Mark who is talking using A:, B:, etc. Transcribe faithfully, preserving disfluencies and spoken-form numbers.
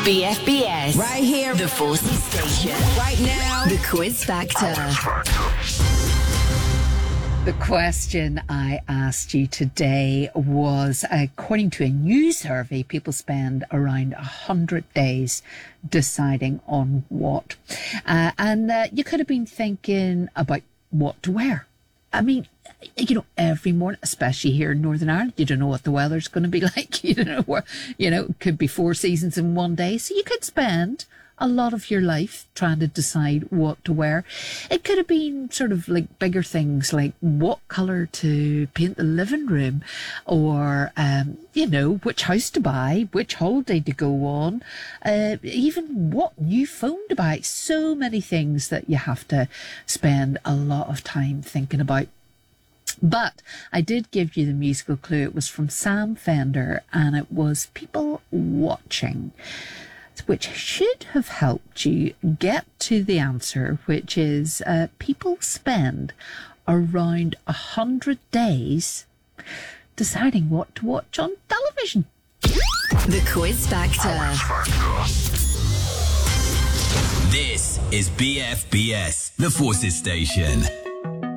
A: B F B S.
B: Right here.
A: The Forces Station.
B: Right now.
A: The Quiz Factor.
C: The question I asked you today was, according to a new survey, people spend around one hundred days deciding on what. Uh, and uh, you could have been thinking about what to wear. I mean, you know, every morning, especially here in Northern Ireland, you don't know what the weather's going to be like. You don't know where, you know, it could be four seasons in one day. So you could spend a lot of your life trying to decide what to wear. It could have been sort of like bigger things like what colour to paint the living room, or, um, you know, which house to buy, which holiday to go on, uh, even what new phone to buy. So many things that you have to spend a lot of time thinking about. But I did give you the musical clue. It was from Sam Fender, and it was People Watching, which should have helped you get to the answer, which is uh, people spend around a hundred days deciding what to watch on television.
A: The Quiz Factor.
D: This is B F B S, the Forces Station.